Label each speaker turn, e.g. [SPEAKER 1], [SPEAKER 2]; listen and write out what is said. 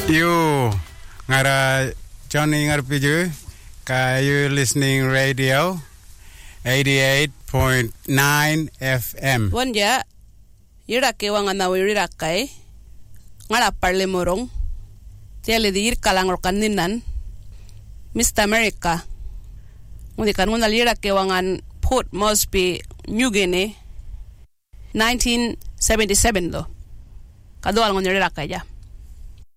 [SPEAKER 1] You ngara Johnny ngarpiju you listening radio 88.9 FM.
[SPEAKER 2] Wanja irake wangana wirikai ngara parle morong tiale dir kalangor kaninan Mr. America ngundi kan nguna irake wangan Port Moresby New Guinea 1977 lo kadwal ngon irakai ja